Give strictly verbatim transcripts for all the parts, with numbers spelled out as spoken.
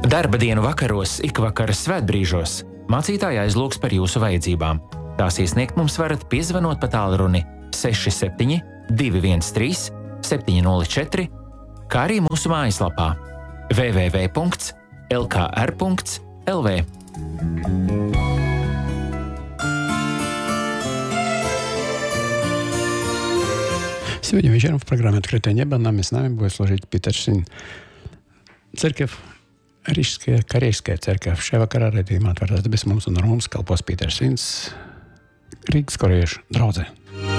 Darba dienu vakaros, ikvakaras svētbrīžos mācītāji aizlūgs par jūsu vajadzībām. Tās iesniegt mums varat piezvanot pa tālruni seši septiņi divi viens trīs septiņi nulle četri, kā arī mūsu mājaslapā w w w punkts l k r punkts l v. Сегодня вечером в программе «Открытое небо» нами с нами будет служить Питер Син. Церковь, Рижская, Корейская церковь. Šajā vakarā redzījumā atvērtās debes mums un ar mums kalpos Pīters Sins, Rīgas korejiešu draudzē.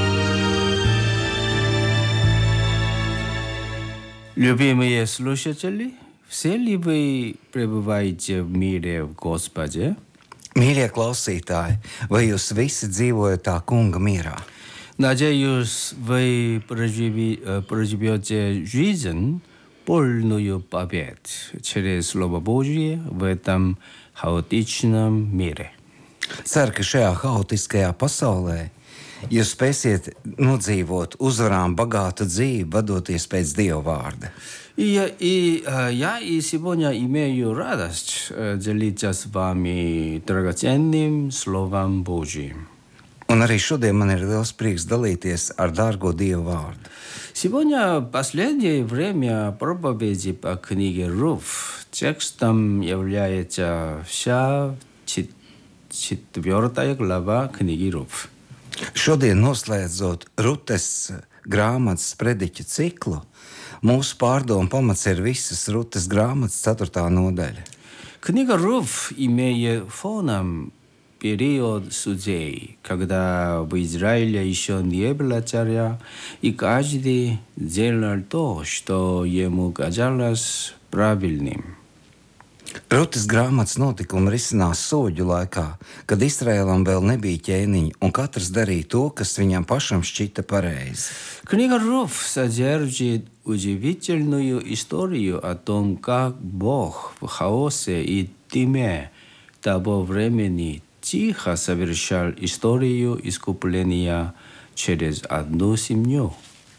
Любимые слушатели, все ли вы пребываете в мире в Господе? Mīļie klausītāji, vai jūs visi dzīvojat tā kunga mierā? Надеюсь, вы проживи, проживете жизнь полную побед через Слово Божие в этом хаотичном мире. Ceru, ka šajā haotiskajā pasaulē jūs spēsiet nodzīvot uzvarām bagātu dzīvi, vadoties pēc Dieva vārda. И, и я и сегодня имею радость делиться с вами драгоценным Словом Божьим. Un arī šodien man ir liels prieks dalīties ar dārgo Dieva vārdu. Сегодня последнее время проповеди по книге Руф. Текстом является вся четвертая глава книги Руф. Šodien noslēdzot Rutes grāmatas prediķu ciklu, mūsu pārdomu pamats ir visas Rutes grāmatas ceturtā nodaļa. Книга Руф имеет фоном период судей, когда в Израиле еще не было царя, и каждый делал то, что ему казалось правильным. Rutes grāmatas notikumi risinās soļu laikā, kad Izraēlam vēl nebija ķēniņa, un katrs darīja to, kas viņam pašam šķita pareizi. Книга Руф содержит удивительную историю о том, как Бог в хаосе и тьме того времени тихо совершал историю искупления через одну семью.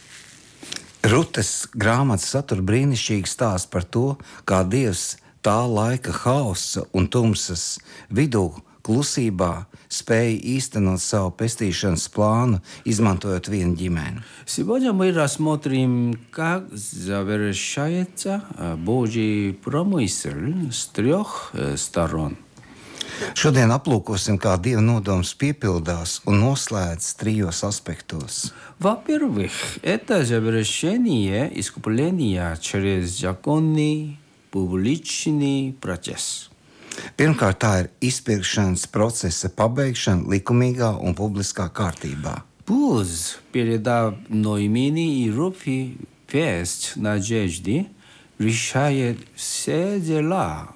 Rutes grāmata satur brīnišķīgi stāstu par to, kā Dievs tā laika hausa un tumsas vidū klusībā spēja īstenot savu pestīšanas plānu, izmantojot vienu ģimeni. Сегодня мы рассмотрим, как завершается Божий промысел с трех сторон. Šodien aplūkosim, kā Dieva nodoms piepildās un noslēdz trijos aspektos. Во-первых, это завершение искупления через законный публичный процесс. Pirmkārt, tā ir izpirkšanas procesa pabeigšana likumīgā un publiskā kārtībā. Пусть передав Ноемии и Руфи весть надежды, решает все дела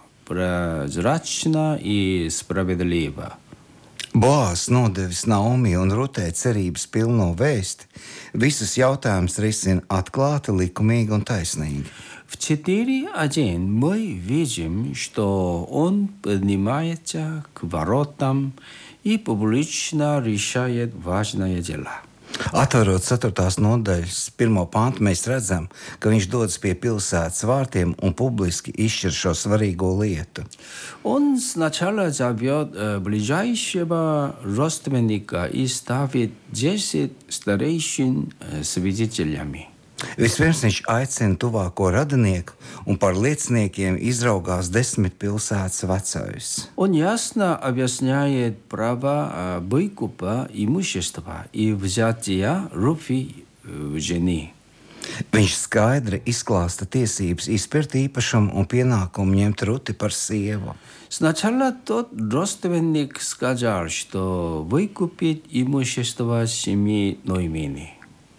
прозрачно и справедливо. Boās nodevis Naomi un Rutē cerības pilno vēsti, visus jautājumus risina atklāti, likumīgi un taisnīgi. В четыре один мы видим, что он поднимается к воротам и публично решает важные дела. Atverot ceturtās nodaļas pirmo pantu, mēs redzam, ka viņš dodas pie pilsētas vārtiem un publiski izšķir šo svarīgo lietu. Он сначала зовет ближайшего родственника и ставит десять старейшин свидетелями. Vispirms viņš aicina tuvāko radinieku un par lieciniekiem izraugās desmit pilsētas vecājus. Он ясно объясняет право выкупа имущества и взятия Руфи жены. Viņš skaidri izklāsta tiesības izpirt īpašumu un pienākumu ņemt Ruti par sievu. Сначала тот родственник сказал, что выкупит имущество семьи Ноемии.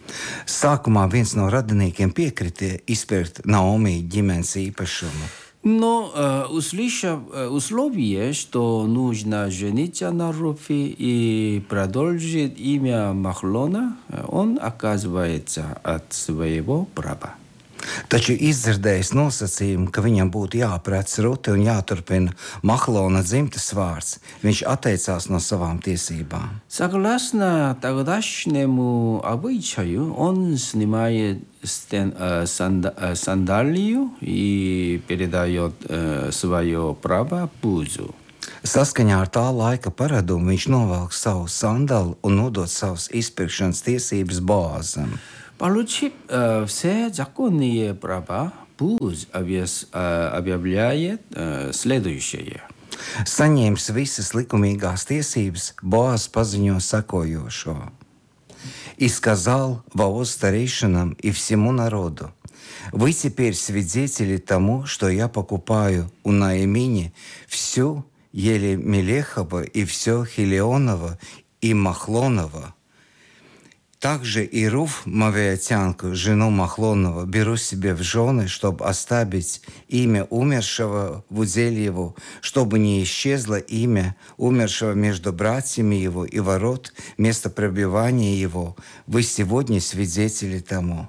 Sākumā viens no radiniekiem piekritīja izpirkt Naomi ģimenes īpašumu. Но э, услышав э, условие, что нужно жениться на Руфи и продолжить имя Махлона, он отказывается от своего права. Taču izdzirdējis nosacījumu, ka viņam būtu jāprec Rute un jāturpina Mahlona dzimtes vārds, viņš atteicās no savām tiesībām. Согласно тогдашнему обычаю, он снимает стен, э, санда, э, сандалию и и передает э, свое право Бузу. Saskaņā ar tā laika paradumu viņš novelk savu sandalu un nodod savas izpirkšanas tiesības Boāzam. Получив э, все законные права, Буз объяс, э, объявляет э, следующее. Saņēmis visas likumīgās tiesības, Boāz paziņo sekojošo. «И сказал Вооз старейшинам и всему народу: вы теперь свидетели тому, что я покупаю у Наимини всю Елемелехова и все Хилионова и Махлонова. Также и Руф Мавиатянку, жену Махлонова, беру себе в жены, чтобы оставить имя умершего в уделе его, чтобы не исчезло имя умершего между братьями его и ворот место пребывания его. Вы сегодня свидетели тому».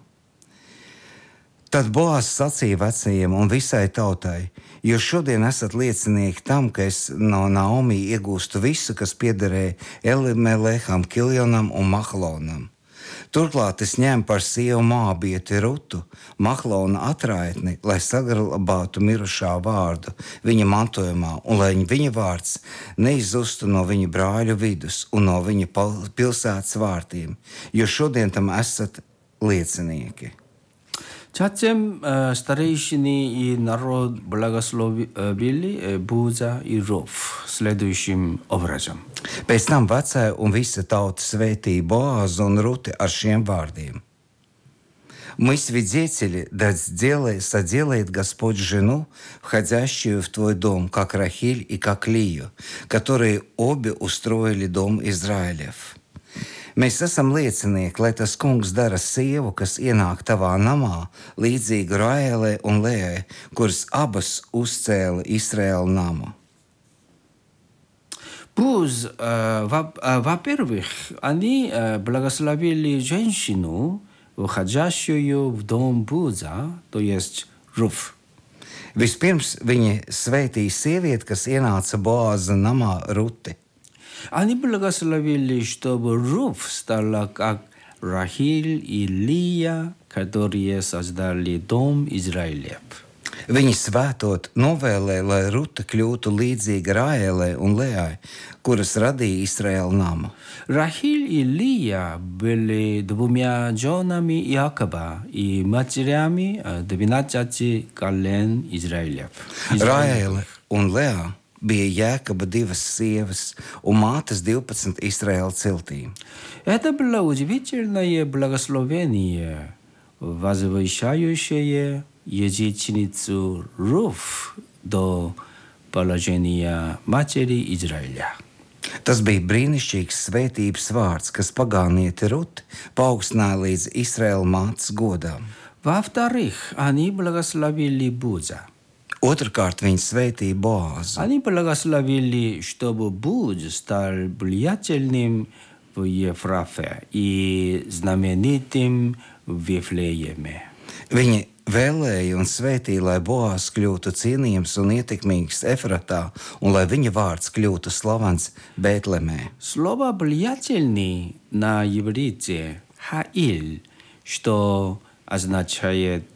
Tad Boāzs sacīja vecajiem un visai tautai: jūs šodien esat liecinieki tam, ka es no Naomi iegūstu visu, kas piederēja Elimeleham, Kiljonam un Mahlonam. Turklāt es ņēmu par sievu Moabieti Rutu, Mahlona atraitni, lai saglabātu mirušā vārdu viņa mantojumā, un lai viņa vārds neizzustu no viņa brāļu vidus un no viņa pilsētas vārtiem, jo šodien tam esat liecinieki. Затем э, старейшины и народ благословили э, Буза и Руф следующим образом. Pēc tam vecā un visa tauta svētīja Boāzu un Ruti ar šiem vārdiem: «Мы свидетели, да сделай, соделает Господь жену, входящую в твой дом, как Рахиль и как Лию, которые обе устроили дом Израилев. Mēs esam liecinieki, lai tas kungs dara sievu, kas ienāk tavā namā, līdzīgi Raēlai un Lejai, kuras abas uzcēla Izraēla namu». Буз, э, во, э, во-первых, они э, благословили женщину, входящую в дом Буза, то есть Руф. Vispirms viņi svētīja sievieti, kas ienāca Boāza namā, Ruti. Они благословили, чтобы Руф стала как Рахиль и Лия, которые создали дом Израилев. Viņi svētot novēlēja, lai Ruta kļūtu līdzīga Raēlai un Lejai, kuras radīja Izraēla namu. Рахиль и Лия были двумя женами Иакова и матерями двенадцати колен Израилев. Raēla un Leja bija Jēkaba divas sievas un mātes divpadsmit Izraēla ciltīm. Это было удивительное благословение, возвышающее язычницу Руф до положения матери Израиля. Tas bija brīnišķīgs svētības vārds, kas pagānieti Ruti paaugstināja līdz Izraēla mātes godām. Во-вторых, они благословили Буза. Otrkārt, viņi svētīja Boāzu. Они благословили, чтобы Буз стал влиятельным в Ефрафе и знаменитым в Вифлееме. Viņi vēlēja un svētīja, lai Boāzs kļūtu cienījams un ietekmīgs Efratā, un lai viņa vārds kļūtu slavens Bētlemē. Слово «влиятельный» на иврите «хаиль», что означает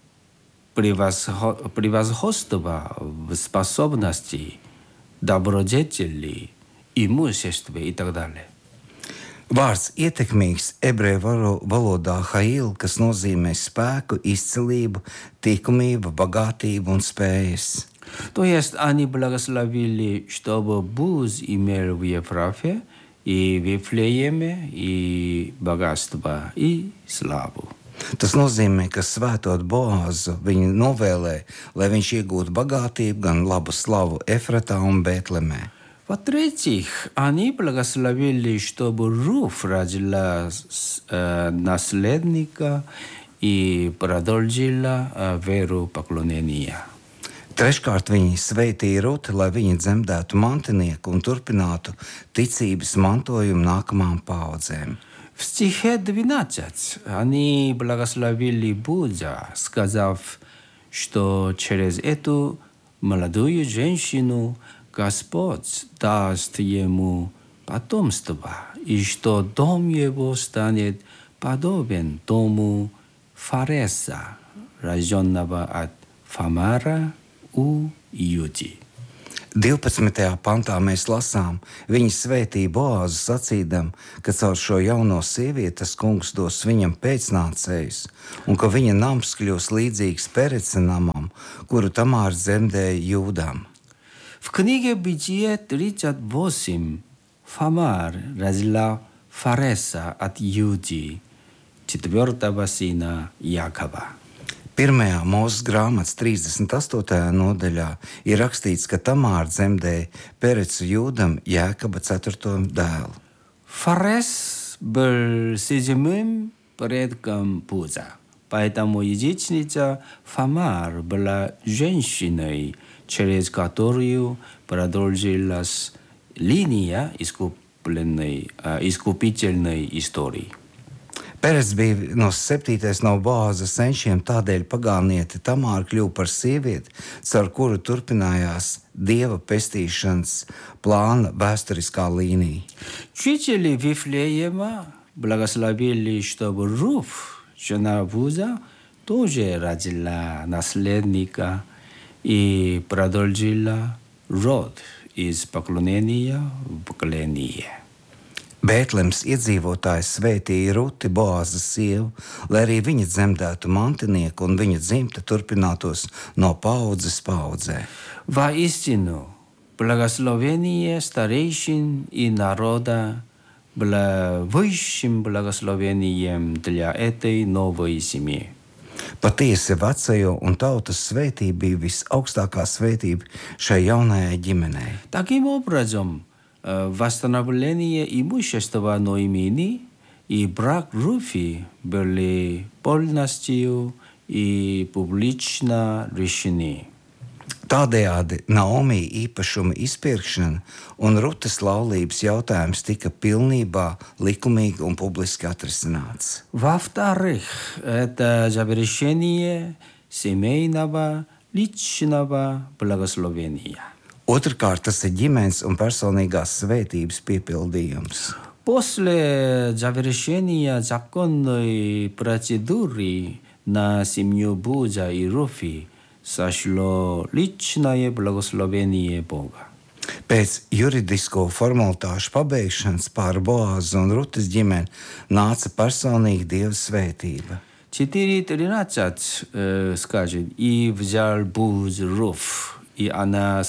превосходство в способности, добродетели, имуществе и так далее. Vārds ietekmīgs ebreju valodā hail, kas nozīmē spēku, izcilību, tikumību, bagātību un spējas. То есть они благословили, чтобы Буз имел в Ефрафе и Вифлееме и богатство и славу. Tas nozīmē, ka svētot Boāzu viņi novēlēja, lai viņš iegūtu bagātību, gan labu slavu Efratā un Bētlemē. В-третьих, они благословили, чтобы Руф родила э, наследника и продолжила э, веру поклонения. Treškārt, viņi svētīja Ruti, lai viņa dzemdētu mantinieku un turpinātu ticības mantojumu nākamām paudzēm. В стихе двенадцать они благословили Буза, сказав, что через эту молодую женщину Господь даст ему потомство, и что дом его станет подобен дому Фареса, рожденного от Famara u Jūdi. divpadsmitajā pantā mēs lasām, viņa svētīja Boāzu sacīdam, ka caur šo jauno sievieti tas kungs dos viņam pēcnācējus, un ka viņa nams kļūs līdzīgs Pereca namam, kuru Tamāra dzemdēja Jūdam. В книге Бытие тридцать восемь Фамар родила Фареса от Юди, четвертого сына Якова. Pirmajā mūzes grāmatas trīsdesmit astotajā nodaļā ir rakstīts, ka Tamāra dzemdēja Perecu Jūdam Jēkaba ceturto dēlu. Фарес был седьмым предком Буза, поэтому язычница Фамар была женщиной, через которую продолжилась линия искупленной, искупительной истории. Perets bija no septītais no Boāza senčiem, tādēļ pagāniete Tamāra kļuva par sievieti, caur kuru turpinājās Dieva pestīšanas plāna vēsturiskā līnija. Жители Вифлеема благословили, чтобы Руф, жена Буза, тоже родила наследника и продолжила род из поколения в поколение. Bētlemes iedzīvotājs svētīja Ruti, Boāza sievu, lai arī viņa dzemdētu mantinieku un viņa dzimta turpinātos no paudzes paudzē. Воистину, благословение старейшин и народа было высшим благословением для этой новой семьи. Patiesi vecajo un tautas svētība bija visaugstākā svētība šai jaunajai ģimenei. Таким образом, восстановление имущества Ноэмии и брак Руфи были полностью и публично решены. Tādējādi Naomi īpašuma izpirkšana un Rutas laulības jautājums tika pilnībā likumīgi un publiski atrisināts. Во-вторых, это завершение семейного личного благословения. Otrkārt, tas ir ģimenes un personīgās svētības piepildījums. После завершения законной процедуры на семью Буза и Руфи сошло личное благословение Бога. Pēc juridisko formalitāšu pabeigšanas pār Boāzu un Rutas ģimeni nāca personīga Dieva svētība. четыре тринадцать э, скажет, и взял Буз Руф, и она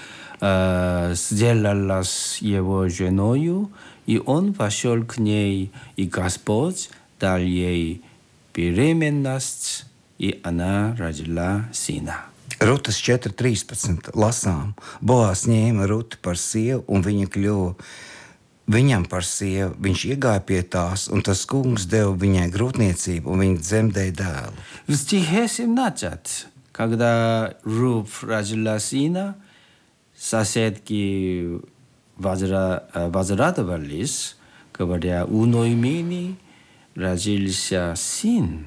э, сделалась его женою, и он вошел к ней, и Господь дал ей беременность, и она родила сына. Rutas četri trīspadsmit lasām. Boās ņēma Ruti par sievu, un viņa kļuva viņam par sievu. Viņš iegāja pie tās, un tas kungs deva viņai grūtniecību, un viņa dzemdēja dēlu. В стихе семнадцать, когда Руф родила сына, соседки возра... возрадовались, говоря, у Ноэмии родился сын,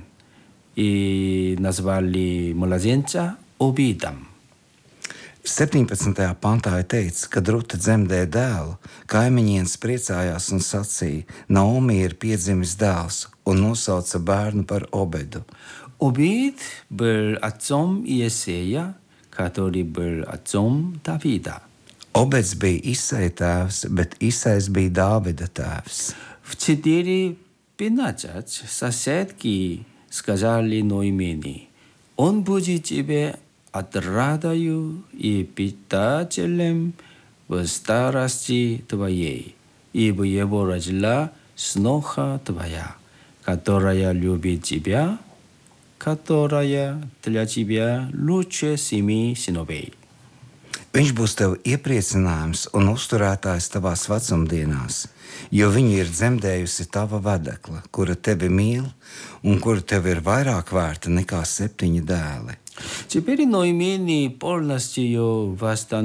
и назвали младенца Обидом. septiņpadsmitajā pantā ir teikts, kad Ruta dzemdēja dēlu, kaimiņienes priecājās un sacīja, Naomi ir piedzimis dēls, un nosauca bērnu par Obedu. Обид был отцом Иесея, который был отцом Давида. Obeds bija Isai tēvs, bet Isais bija Dāvida tēvs. В четыре пятнадцать соседки сказали Ноэмии, он будет тебе отрадою и питателем в старости твоей, ибо его родила сноха твоя, которая любит тебя, которая для тебя лучше семи сыновей. Viņš būs tev iepriecinājums un uzturētājs tavās vecumdienās, jo viņa ir dzemdējusi tava vedekla, kura tevi mīl un kura tev ir vairāk vērta nekā septiņi dēli. Теперь Ноэмии полностью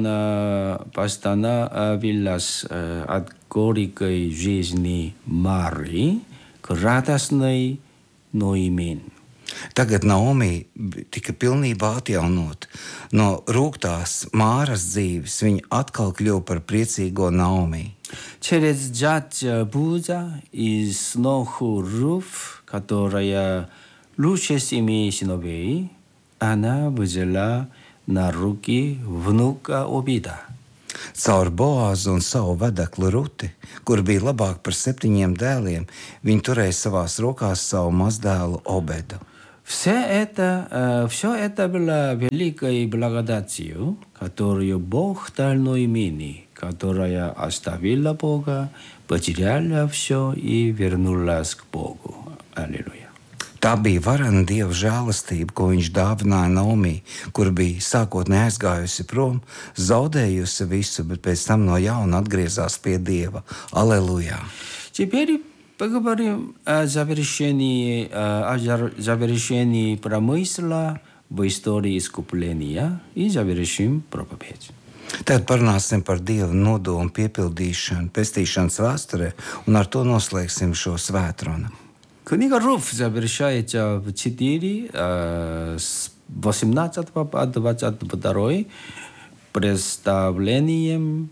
восстановилась от горькой жизни Мары к радостной Ноэмии. Tagad Naomi tika pilnībā atjaunot. No rūgtās Māras dzīves viņa atkal kļuva par priecīgo Naomi. Через зять Буза и сноху Руф, которая лучше семи сыновей, она взяла на руки внука Обида. Caur Boāzu un savu vedekli Ruti, kur bija labāk par septiņiem dēliem, viņi turēja savās rokās savu mazdēlu Obedu. Все это, все это было великой благодатью, которую Бог дал Ноемии, которая оставила Бога, потеряла все и вернулась к Богу. Аллилуйя. Tā bija varena Dieva žēlastība, ko viņš dāvināja Naomī, kur bija sākotnēji aizgājusi prom, zaudējusi visu, bet pēc tam no jauna atgriezās pie Dieva. Aleluja! Теперь поговорим о завершении, о завершении промысла в истории искупления и завершим проповедь. Tad parunāsim par Dieva nodomu piepildīšanu, pestīšanas vēsturē, un ar to noslēgsim šo svētrunu. Книга Руф завершается в четыре, с восемнадцатого по двадцать два представлением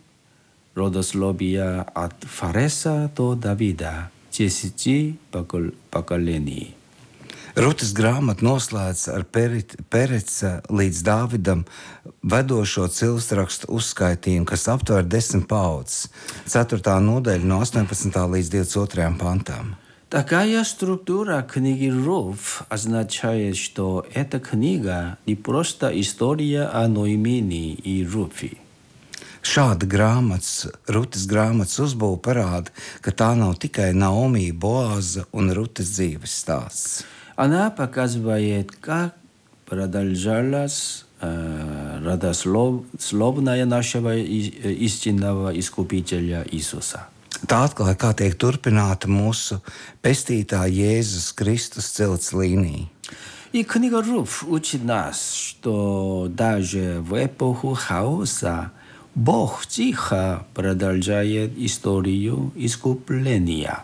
родословия от Фареса до Давида, десяти поколений. Rutas grāmata noslēdz ar Pereca līdz Dāvidam vedošo cilstrakstu uzskaitījumu, kas aptver desmit paudzes, ceturtā nodaļa no astoņpadsmitā līdz divdesmit otrajam pantam. Такая структура книги Руф означает, что эта книга не просто история о Ноемии и Руфе. Šāda grāmatas, Rutas grāmatas uzbūve parāda, ka tā nav tikai Naomija, Boāza un Rutas dzīves stāsts. Она показывает, как продолжалась э, родословная нашего истинного Искупителя Иисуса. Tā atklāja, kā tiek turpināta mūsu pestītāja Jēzus Kristus cilts līnija. И книга Руф учит нас, что даже в эпоху хаоса Бог тихо продолжает историю искупления.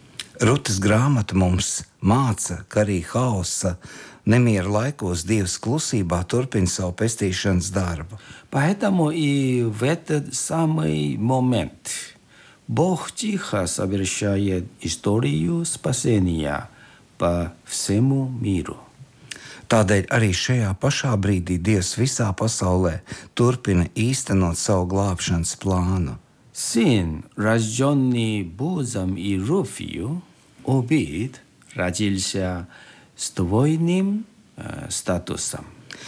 Rutas grāmata mums māca, ka arī haosa nemiera laikos Dievs klusībā turpina savu pestīšanas darbu. Поэтому и в этот самый момент Бог тихо совершает историю спасения по всему миру. Tādēļ arī šajā pašā brīdī Dievs visā pasaulē turpina īstenot savu glābšanas plānu. Сын, рожденный Бозом и Руфью, Обид, родился с двойным э, статусом.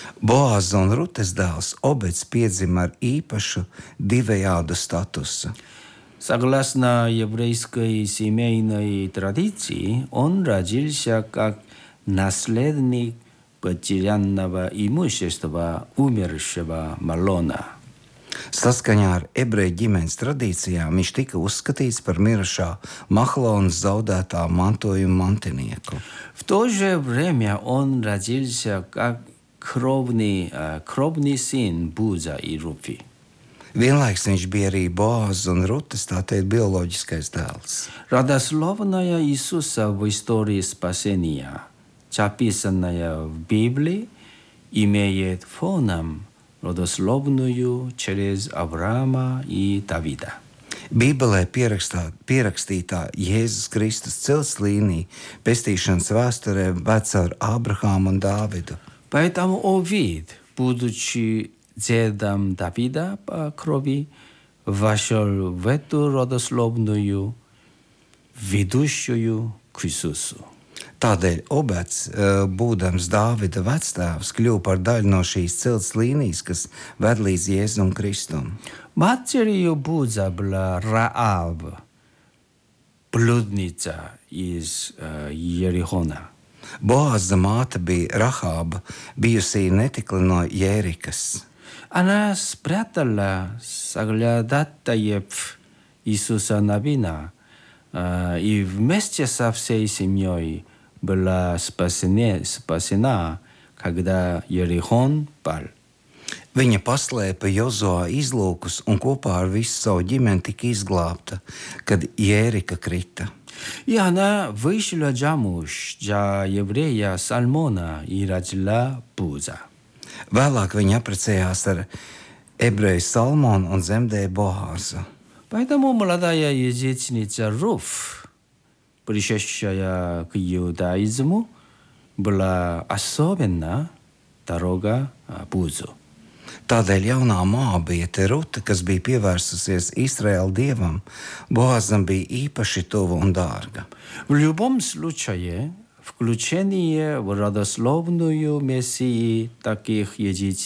Boāza un Rutas dēls Obeds piedzima ar īpašu divējādu statusu. Согласно еврейской семейной традиции, он родился как наследник потерянного имущества умершего Малона. Saskaņā ar ebreju ģimenes tradīcijām viņš tika uzskatīts par mirušā Mahlona zaudētā mantojuma mantinieku. В то же время он родился как кровный, кровный сын Боза и Руфи. Vienlaiks viņš bija arī Boāza un Rutas, tā teikt, bioloģiskais dēls. Родословная Иисуса в истории спасения, записанная в Библии, имеет фоном родословную через Авраама и Давида. Bībelē pierakstītā Jēzus Kristus cilts līnija pestīšanas vēsturē ved caur Ābrahāmu un Dāvidu. Поэтому Овид, будучи дедом Давида по крови, вошел в эту родословную, ведущую к Иисусу. Tādēļ Obeds, būdams Dāvida vectēvs, kļuva par daļu no šīs cilts līnijas, kas ved līdz Jēzum Kristum. Матерью Боза была Раав, блудница из uh, Ерихона. Boāza māte bija Rahāba, bijusī netikli no Jērikas. Она спрятала соглядатаев Иисуса Навина uh, и вместе со всей семьей была спасена, спасена, когда Ерихон пал. Viņa paslēpa Jozoā izlūkus un kopā ar visu savu ģimeni tika izglābta, kad Jērika krita. И она вышла замуж за еврея Салмона и родила Боза. Vēlāk viņa apprecējās ar ebreju Salmonu un dzemdēja Boāzu. Поэтому молодая язычница Руф, пришедшая к иудаизму, была особенно дорога пользу. Tādēļ jaunā mābiete Ruta, kas bija pievērsusies Izraēla dievam, Boazam bija īpaši tuva un dārga. В любом случае, включение в родословную Мессии таких единиц